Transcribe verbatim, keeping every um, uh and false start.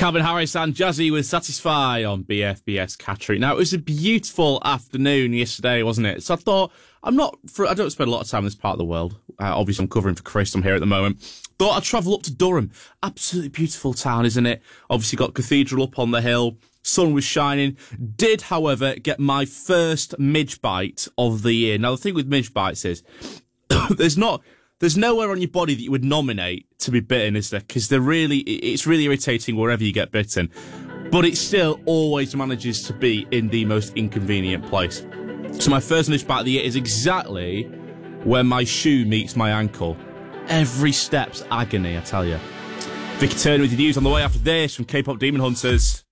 Calvin Harris and Jazzy with Satisfy on B F B S Cattery. Now, it was a beautiful afternoon yesterday, wasn't it? So I thought, I'm not, for, I don't spend a lot of time in this part of the world. Uh, obviously, I'm covering for Chris. I'm here at the moment. Thought I'd travel up to Durham. Absolutely beautiful town, isn't it? Obviously got Cathedral up on the hill. Sun was shining. Did, however, get my first midge bite of the year. Now, the thing with midge bites is, there's not... There's nowhere on your body that you would nominate to be bitten, is there? Because they're really, it's really irritating wherever you get bitten. But it still always manages to be in the most inconvenient place. So my first midge bite of the year is exactly where my shoe meets my ankle. Every step's agony, I tell you. Vicky Turner with your news on the way after this from K-Pop Demon Hunters.